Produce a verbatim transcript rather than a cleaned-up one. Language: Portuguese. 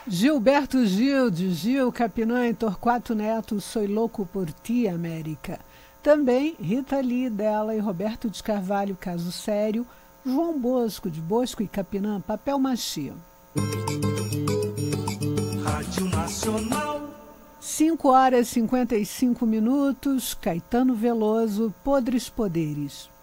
Gilberto Gil, de Gil, Capinã e Torquato Neto, Sou Louco por Ti, América. Também Rita Lee, dela, e Roberto de Carvalho, Caso Sério. João Bosco, de Bosco e Capinã, Papel Machê. Rádio Nacional. cinco horas e cinquenta e cinco minutos, Caetano Veloso, Podres Poderes.